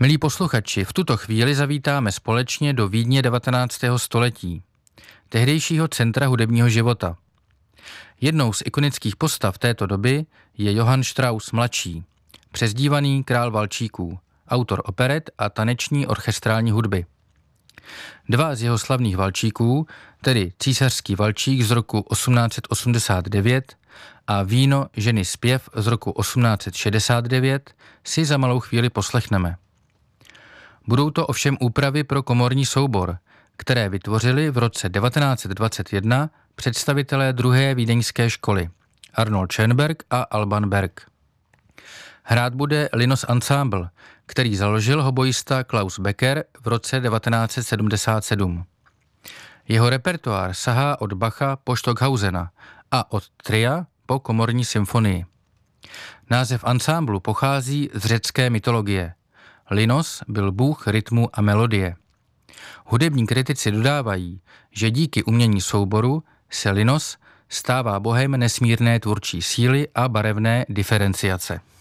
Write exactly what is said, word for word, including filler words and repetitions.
Milí posluchači, v tuto chvíli zavítáme společně do Vídně devatenáctého století, tehdejšího centra hudebního života. Jednou z ikonických postav této doby je Johann Strauss mladší, přezdívaný král valčíků, autor operet a taneční orchestrální hudby. Dva z jeho slavných valčíků, tedy Císařský valčík z roku osmnáct set osmdesát devět a Víno, ženy, zpěv z roku osmnáct set šedesát devět, si za malou chvíli poslechneme. Budou to ovšem úpravy pro komorní soubor, které vytvořili v roce devatenáct set dvacet jedna představitelé druhé vídeňské školy Arnold Schoenberg a Alban Berg. Hrát bude Linus Ensemble, který založil hoboista Klaus Becker v roce devatenáct set sedmdesát sedm. Jeho repertoár sahá od Bacha po Stockhausena a od tria po komorní symfonii. Název ansamblu pochází z řecké mytologie. Linos byl bůh rytmu a melodie. Hudební kritici dodávají, že díky umění souboru se Linos stává bohem nesmírné tvůrčí síly a barevné diferenciace.